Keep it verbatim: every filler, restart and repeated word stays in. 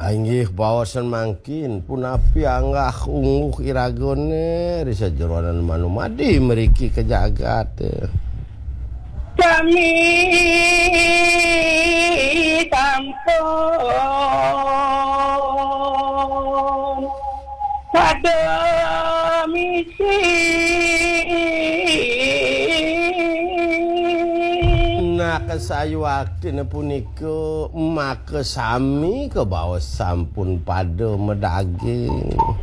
Anggih bawasan mangkin pun api anggah unguh iragone risa jeronan manu madi meriki ke jagat. Kami tampung pada misi nak sayu waktu na punika maka sami ke bawah sampun pada medaging.